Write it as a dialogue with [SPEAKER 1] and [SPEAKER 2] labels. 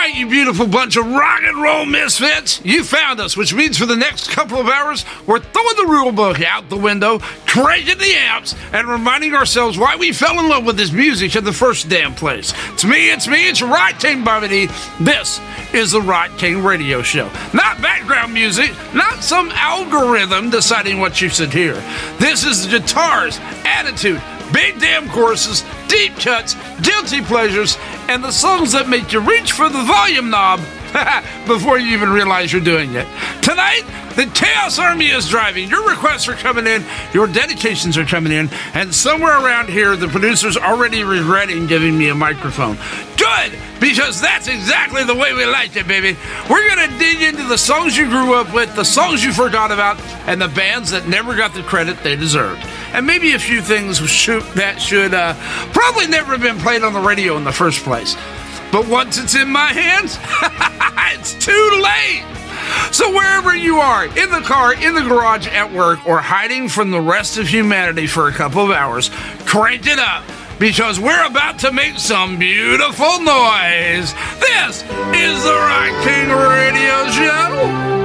[SPEAKER 1] right, you beautiful bunch of rock and roll misfits. You found us, which means for the next couple of hours, we're throwing the rule book out the window, cranking the amps, and reminding ourselves why we fell in love with this music in the first damn place. It's your Rock King, Bobby D. This is the Rock King Radio Show. Not background music, not some algorithm deciding what you should hear. This is the guitars, attitude, big damn choruses, deep cuts, guilty pleasures, and the songs that make you reach for the volume knob before you even realize you're doing it. Tonight, the Chaos Army is driving. Your requests are coming in, your dedications are coming in, and somewhere around here, the producer's already regretting giving me a microphone. Good, because that's exactly the way we like it, baby. We're going to dig into the songs you grew up with, the songs you forgot about, and the bands that never got the credit they deserved. And maybe a few things that should probably never have been played on the radio in the first place. But once it's in my hands, it's too late. So wherever you are, in the car, in the garage, at work, or hiding from the rest of humanity for a couple of hours, crank it up, because we're about to make some beautiful noise. This is the Rock King Radio Show.